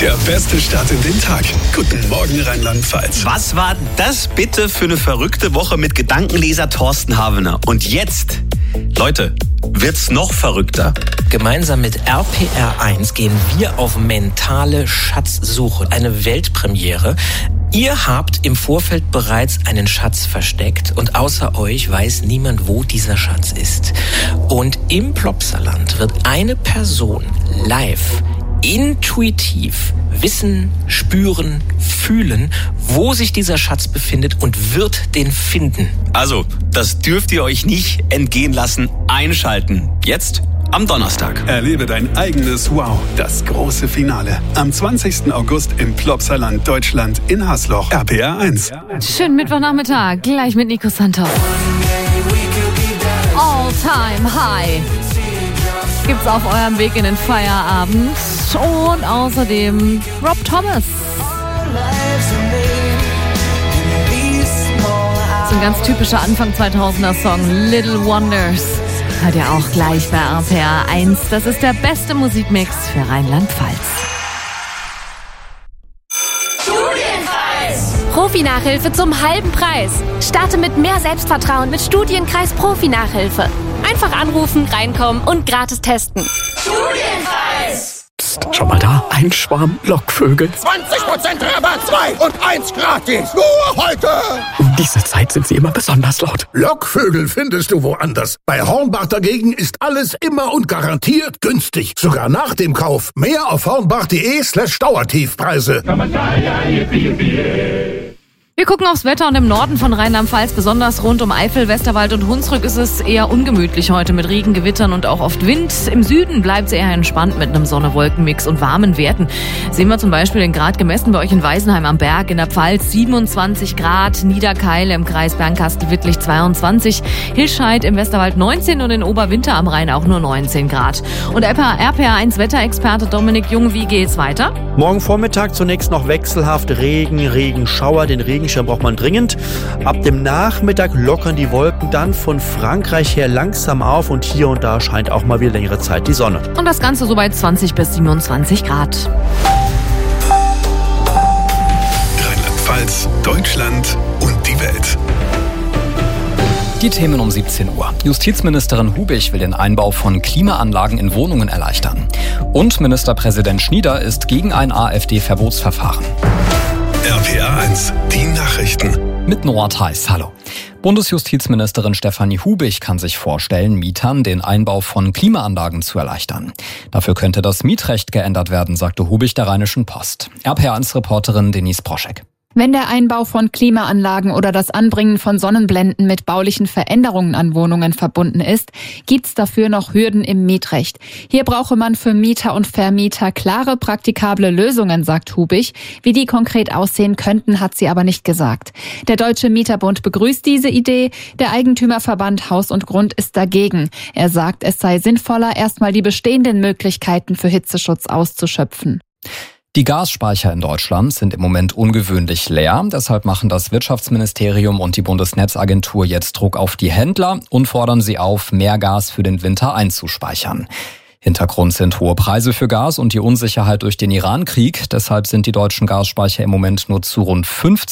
Der beste Start in den Tag. Guten Morgen Rheinland-Pfalz. Was war das bitte für eine verrückte Woche mit Gedankenleser Thorsten Havener? Und jetzt, Leute, wird's noch verrückter. Gemeinsam mit RPR1 gehen wir auf mentale Schatzsuche. Eine Weltpremiere. Ihr habt im Vorfeld bereits einen Schatz versteckt und außer euch weiß niemand, wo dieser Schatz ist. Und im Plopsaland wird eine Person live, intuitiv wissen, spüren, fühlen, wo sich dieser Schatz befindet und wird den finden. Also, das dürft ihr euch nicht entgehen lassen. Einschalten. Jetzt am Donnerstag. Erlebe dein eigenes Wow, das große Finale. Am 20. August im Plopsaland Deutschland in Hasloch. RPR1. Schönen Mittwochnachmittag, gleich mit Nico Santos. All Time High gibt's auf eurem Weg in den Feierabend. Und außerdem Rob Thomas. So ein ganz typischer Anfang 2000er Song, Little Wonders. Hört ihr auch gleich bei RPR1. Das ist der beste Musikmix für Rheinland-Pfalz. Profi-Nachhilfe zum halben Preis. Starte mit mehr Selbstvertrauen mit Studienkreis Profi-Nachhilfe. Einfach anrufen, reinkommen und gratis testen. Studienkreis! Psst, schau mal da, ein Schwarm Lockvögel. 20% Rabatt, 2 und 1 gratis. Nur heute! Um diese Zeit sind sie immer besonders laut. Lockvögel findest du woanders. Bei Hornbach dagegen ist alles immer und garantiert günstig. Sogar nach dem Kauf. Mehr auf hornbach.de/Dauertiefpreise. Wir gucken aufs Wetter und im Norden von Rheinland-Pfalz, besonders rund um Eifel, Westerwald und Hunsrück, ist es eher ungemütlich heute mit Regen, Gewittern und auch oft Wind. Im Süden bleibt es eher entspannt mit einem Sonne-Wolken-Mix und warmen Werten. Sehen wir zum Beispiel den Grad gemessen bei euch in Weisenheim am Berg, in der Pfalz 27 Grad, Niederkeile im Kreis Bernkastel-Wittlich 22, Hilscheid im Westerwald 19 und in Oberwinter am Rhein auch nur 19 Grad. Und RPR1 Wetterexperte Dominik Jung, wie geht's weiter? Morgen Vormittag zunächst noch wechselhaft Regen, Regenschauer. Den Regenschirm braucht man dringend. Ab dem Nachmittag lockern die Wolken dann von Frankreich her langsam auf und hier und da scheint auch mal wieder längere Zeit die Sonne. Und das Ganze so bei 20 bis 27 Grad. Rheinland-Pfalz, Deutschland und die Welt. Die Themen um 17 Uhr. Justizministerin Hubich will den Einbau von Klimaanlagen in Wohnungen erleichtern. Und Ministerpräsident Schnieder ist gegen ein AfD-Verbotsverfahren. RPR1, die Nachrichten. Mit Noah Theis, hallo. Bundesjustizministerin Stefanie Hubich kann sich vorstellen, Mietern den Einbau von Klimaanlagen zu erleichtern. Dafür könnte das Mietrecht geändert werden, sagte Hubich der Rheinischen Post. RPR1-Reporterin Denise Proschek. Wenn der Einbau von Klimaanlagen oder das Anbringen von Sonnenblenden mit baulichen Veränderungen an Wohnungen verbunden ist, gibt's dafür noch Hürden im Mietrecht. Hier brauche man für Mieter und Vermieter klare, praktikable Lösungen, sagt Hubich. Wie die konkret aussehen könnten, hat sie aber nicht gesagt. Der Deutsche Mieterbund begrüßt diese Idee. Der Eigentümerverband Haus und Grund ist dagegen. Er sagt, es sei sinnvoller, erstmal die bestehenden Möglichkeiten für Hitzeschutz auszuschöpfen. Die Gasspeicher in Deutschland sind im Moment ungewöhnlich leer. Deshalb machen das Wirtschaftsministerium und die Bundesnetzagentur jetzt Druck auf die Händler und fordern sie auf, mehr Gas für den Winter einzuspeichern. Hintergrund sind hohe Preise für Gas und die Unsicherheit durch den Iran-Krieg. Deshalb sind die deutschen Gasspeicher im Moment nur zu rund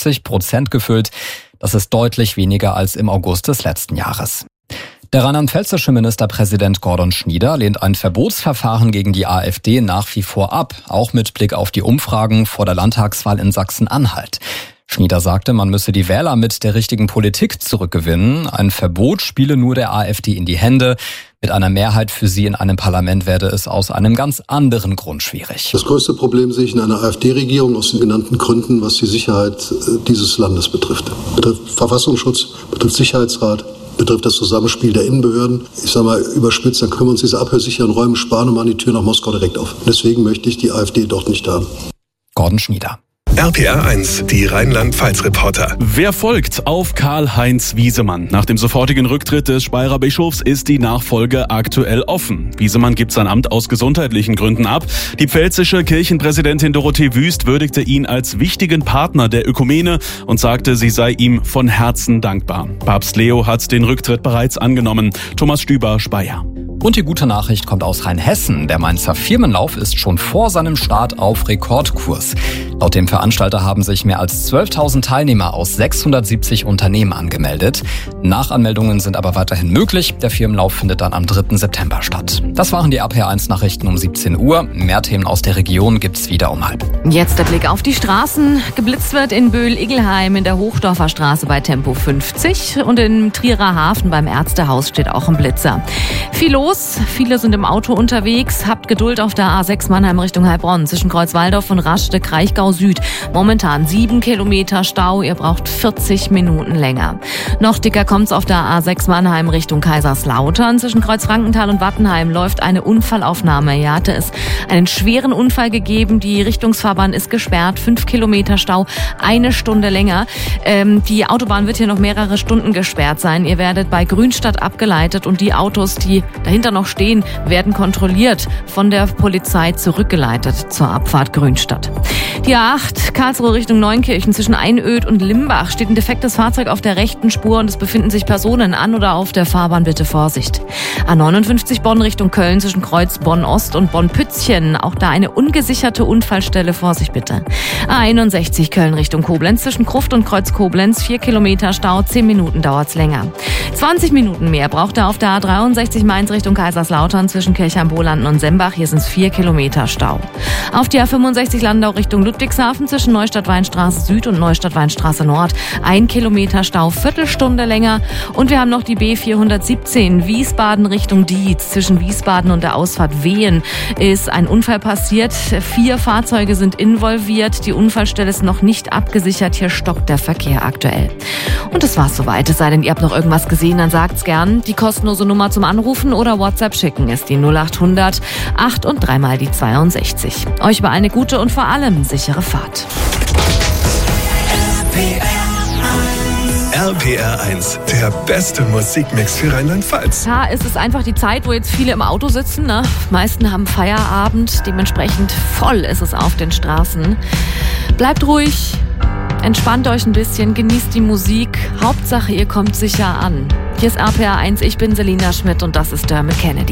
50% gefüllt. Das ist deutlich weniger als im August des letzten Jahres. Der rheinland-pfälzische Ministerpräsident Gordon Schnieder lehnt ein Verbotsverfahren gegen die AfD nach wie vor ab, auch mit Blick auf die Umfragen vor der Landtagswahl in Sachsen-Anhalt. Schnieder sagte, man müsse die Wähler mit der richtigen Politik zurückgewinnen. Ein Verbot spiele nur der AfD in die Hände. Mit einer Mehrheit für sie in einem Parlament werde es aus einem ganz anderen Grund schwierig. Das größte Problem sehe ich in einer AfD-Regierung aus den genannten Gründen, was die Sicherheit dieses Landes betrifft. Betrifft Verfassungsschutz, betrifft Sicherheitsrat, betrifft das Zusammenspiel der Innenbehörden. Ich sage mal überspitzt, dann können wir uns diese abhörsicheren Räume sparen und machen die Tür nach Moskau direkt auf. Deswegen möchte ich die AfD dort nicht haben. Gordon Schnieder. RPR1, die Rheinland-Pfalz-Reporter. Wer folgt auf Karl-Heinz Wiesemann? Nach dem sofortigen Rücktritt des Speyerer Bischofs ist die Nachfolge aktuell offen. Wiesemann gibt sein Amt aus gesundheitlichen Gründen ab. Die pfälzische Kirchenpräsidentin Dorothee Wüst würdigte ihn als wichtigen Partner der Ökumene und sagte, sie sei ihm von Herzen dankbar. Papst Leo hat den Rücktritt bereits angenommen. Thomas Stüber, Speyer. Und die gute Nachricht kommt aus Rheinhessen. Der Mainzer Firmenlauf ist schon vor seinem Start auf Rekordkurs. Laut dem Veranstalter haben sich mehr als 12.000 Teilnehmer aus 670 Unternehmen angemeldet. Nachanmeldungen sind aber weiterhin möglich. Der Firmenlauf findet dann am 3. September statt. Das waren die RPR1-Nachrichten um 17 Uhr. Mehr Themen aus der Region gibt's wieder um 12:30. Jetzt der Blick auf die Straßen. Geblitzt wird in Böhl-Igelheim in der Hochdorfer Straße bei Tempo 50 und im Trierer Hafen beim Ärztehaus steht auch ein Blitzer. Viel los, viele sind im Auto unterwegs. Habt Geduld auf der A6 Mannheim Richtung Heilbronn zwischen Kreuzwaldorf und Raschde, Kraichgau Süd. Momentan 7 Kilometer Stau, ihr braucht 40 Minuten länger. Noch dicker kommt's auf der A6 Mannheim Richtung Kaiserslautern. Zwischen Kreuzfrankenthal und Wattenheim läuft eine Unfallaufnahme. Hier hatte es einen schweren Unfall gegeben. Die Richtungsfahrbahn ist gesperrt. 5 Kilometer Stau, 1 Stunde länger. Die Autobahn wird hier noch mehrere Stunden gesperrt sein. Ihr werdet bei Grünstadt abgeleitet und die Autos, die dahinter noch stehen, werden kontrolliert von der Polizei zurückgeleitet zur Abfahrt Grünstadt. Die A8 Karlsruhe Richtung Neunkirchen zwischen Einöd und Limbach steht ein defektes Fahrzeug auf der rechten Spur und es befinden sich Personen an oder auf der Fahrbahn. Bitte Vorsicht. A59 Bonn Richtung Köln zwischen Kreuz Bonn-Ost und Bonn-Pützchen. Auch da eine ungesicherte Unfallstelle. Vorsicht bitte. A61 Köln Richtung Koblenz zwischen Gruft und Kreuz Koblenz. 4 Kilometer Stau, 10 Minuten dauert's länger. 20 Minuten mehr braucht er auf der A63 Mainz Richtung Kaiserslautern zwischen Kirchheim-Bohlanden und Sembach. Hier sind es 4 Kilometer Stau. Auf die A65 Landau Richtung Ludwigshafen zwischen Neustadt-Weinstraße Süd und Neustadt-Weinstraße Nord. 1 Kilometer Stau, Viertelstunde länger. Und wir haben noch die B417 Wiesbaden Richtung Dietz. Zwischen Wiesbaden und der Ausfahrt Wehen ist ein Unfall passiert. 4 Fahrzeuge sind involviert. Die Unfallstelle ist noch nicht abgesichert. Hier stockt der Verkehr aktuell. Und das war's soweit. Es sei denn, ihr habt noch irgendwas gesehen, dann sagt's gern. Die kostenlose Nummer zum Anrufen oder WhatsApp schicken ist die 0800 8 und 3 mal die 62. Euch über eine gute und vor allem sichere Fahrt. RPR1, der beste Musikmix für Rheinland-Pfalz. Ja, es ist einfach die Zeit, wo jetzt viele im Auto sitzen. Ne? Die meisten haben Feierabend, dementsprechend voll ist es auf den Straßen. Bleibt ruhig, entspannt euch ein bisschen, genießt die Musik. Hauptsache, ihr kommt sicher an. Hier ist RPR1, ich bin Selina Schmidt und das ist Dermot Kennedy.